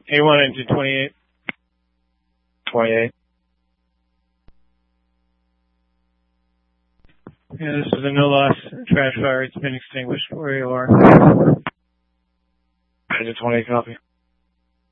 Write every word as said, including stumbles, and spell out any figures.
eighty-one engine twenty-eight. twenty-eight. Yeah, this is a no loss trash fire. It's been extinguished where you are. Engine twenty-eight, copy.